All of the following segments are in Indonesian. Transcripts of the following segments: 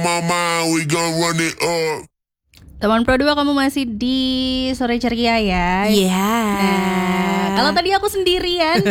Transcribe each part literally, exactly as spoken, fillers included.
Mama, we gon' run it up. Teman Pro dua, kamu masih di Sore Ceria ya? Iya. Yeah. Nah, kalau tadi aku sendirian.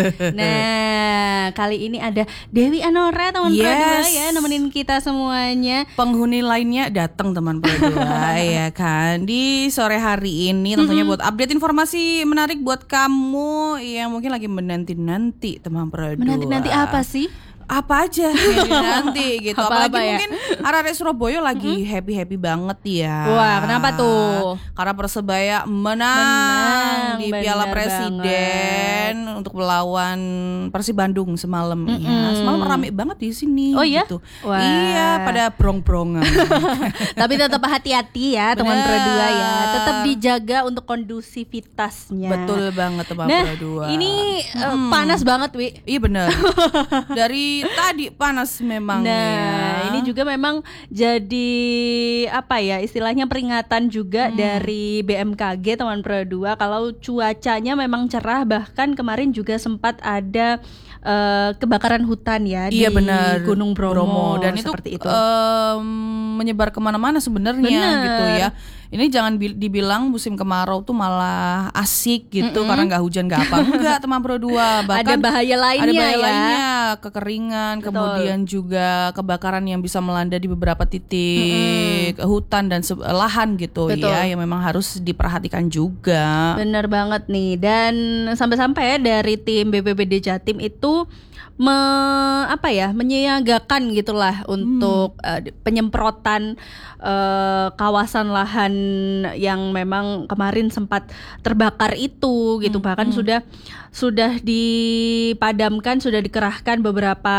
Nah, kali ini ada Dewi Anora, teman yes. Pro dua ya, nemenin kita semuanya. Penghuni lainnya datang teman Pro dua ya kan. Di sore hari ini tentunya buat update informasi menarik buat kamu yang mungkin lagi menanti-nanti teman Pro dua. Menanti-nanti apa sih? Apa aja yang nanti gitu. Apa-apa Apalagi ya? mungkin arek Surabaya lagi mm-hmm. happy-happy banget ya. Wah, kenapa tuh? Karena Persebaya menang, menang di Piala Presiden banget. Untuk melawan Persib Bandung semalam. Mm-hmm. Ya, semalam rame banget di sini. Oh iya? Gitu. Wah. Iya, pada brong-brongan. Tapi tetap hati-hati ya teman Pro dua ya. Tetap dijaga untuk kondusivitasnya. Betul banget teman nah, Pro dua. Ini uh, hmm. panas banget, Wi. Iya benar. Dari tadi panas memang. Nah, ya. ini juga memang jadi apa ya, istilahnya peringatan juga hmm. dari B M K G teman Pro dua kalau cuacanya memang cerah, bahkan kemarin juga sempat ada uh, kebakaran hutan ya iya, di benar. Gunung Bromo, Bromo. Dan itu, itu. Um, menyebar kemana-mana sebenarnya gitu ya. Ini jangan dibilang musim kemarau tuh malah asik gitu, mm-hmm. karena nggak hujan nggak apa, enggak teman Pro dua. Bahkan ada bahaya lainnya ada bahaya ya. lainnya, kekeringan, betul. Kemudian juga kebakaran yang bisa melanda di beberapa titik mm-hmm. hutan dan se- lahan gitu. Betul. Ya, yang memang harus diperhatikan juga. Bener banget nih. Dan sampai-sampai ya dari tim B P B D Jatim itu Me, apa ya menyiagakan gitulah untuk hmm. uh, penyemprotan uh, kawasan lahan yang memang kemarin sempat terbakar itu gitu. Hmm. Bahkan hmm. sudah sudah dipadamkan, sudah dikerahkan beberapa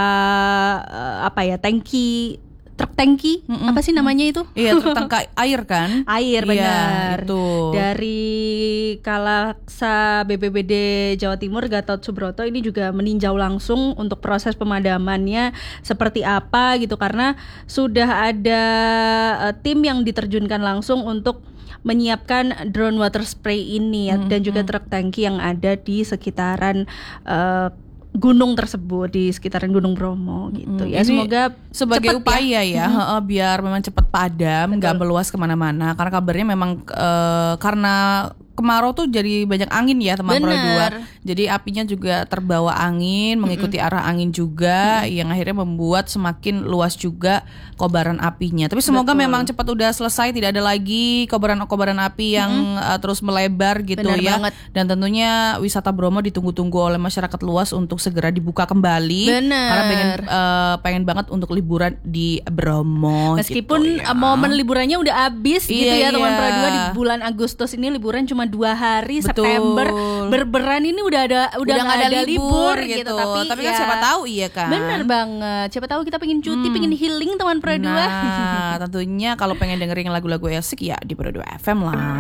uh, apa ya tangki truk tangki Mm-mm. apa sih namanya itu? Iya, truk tangki air kan? Air, benar. Iya, itu. Dari Kalaksa B P B D Jawa Timur Gatot Subroto ini juga meninjau langsung untuk proses pemadamannya seperti apa gitu, karena sudah ada uh, tim yang diterjunkan langsung untuk menyiapkan drone water spray ini ya, mm-hmm. dan juga truk tangki yang ada di sekitaran uh, gunung tersebut, di sekitaran Gunung Bromo gitu ya. Ini semoga sebagai upaya ya, ya hmm. biar memang cepat padam, nggak meluas kemana-mana. Karena kabarnya memang uh, karena kemarau tuh jadi banyak angin ya teman Pro dua. Jadi apinya juga terbawa angin, mengikuti mm-hmm. arah angin juga, mm-hmm. yang akhirnya membuat semakin luas juga kobaran apinya. Tapi semoga Betul. memang cepat udah selesai, tidak ada lagi kobaran-kobaran api yang mm-hmm. uh, terus melebar gitu. Benar ya. Banget. Dan tentunya wisata Bromo ditunggu-tunggu oleh masyarakat luas untuk segera dibuka kembali. Benar. Karena pengen uh, pengen banget untuk liburan di Bromo. Meskipun gitu, ya. momen liburannya udah habis iya, gitu ya iya. teman Pro dua, di bulan Agustus ini liburan cuma dua hari. Betul. September berberan ini udah ada udah, udah nggak ada, ada libur gitu, gitu. Tapi, tapi ya, kan siapa tahu iya kan. Bener banget. Siapa tahu kita pengen cuti, hmm. pengen healing teman Pro dua. Nah, tentunya kalau pengen dengerin lagu-lagu asik ya di Pro dua F M lah.